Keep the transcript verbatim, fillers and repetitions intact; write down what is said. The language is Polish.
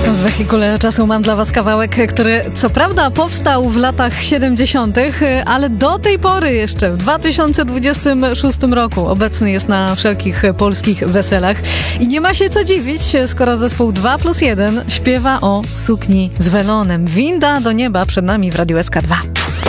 W wehikule czasu mam dla was kawałek, który co prawda powstał w latach siedemdziesiątych, ale do tej pory jeszcze w dwa tysiące dwudziestym szóstym roku obecny jest na wszelkich polskich weselach. I nie ma się co dziwić, skoro zespół dwa plus jeden śpiewa o sukni z welonem. Winda do nieba przed nami w Radiu S K dwa.